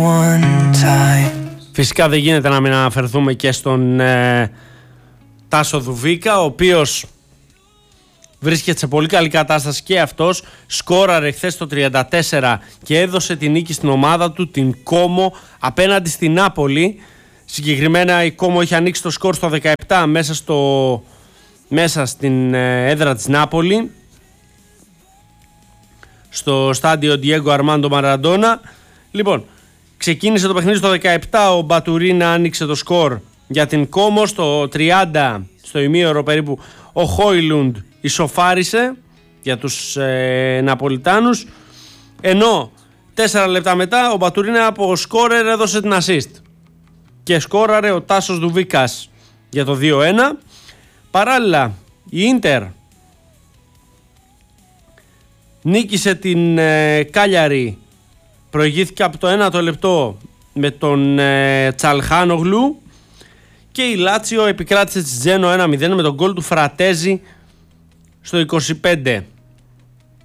Φυσικά δεν γίνεται να μην αναφερθούμε και στον Τάσο Δουβίκα, ο οποίος βρίσκεται σε πολύ καλή κατάσταση και αυτός. Σκόραρε χθες το 34 και έδωσε τη νίκη στην ομάδα του, την Κόμο, απέναντι στην Νάπολη. Συγκεκριμένα η Κόμο είχε ανοίξει το σκορ στο 17 μέσα στην έδρα της Νάπολη, στο στάντιο Diego Armando Maradona. Λοιπόν, ξεκίνησε το παιχνίδι στο 17, ο Μπατουρίνα άνοιξε το σκορ για την Κόμο. Στο 30, στο ημίωρο περίπου, ο Χόιλουντ ισοφάρισε για τους Ναπολιτάνους, ενώ 4 λεπτά μετά ο Μπατουρίνα από σκόρερ έδωσε την assist και σκόραρε ο Τάσος Δουβίκας για το 2-1. Παράλληλα η Ίντερ νίκησε την Κάλιαρη, προηγήθηκε από το 1ο λεπτό με τον Τσαλχάνογλου, και η Λάτσιο επικράτησε τη Τζένο 1-0 με τον γκολ του Φρατέζη στο 25.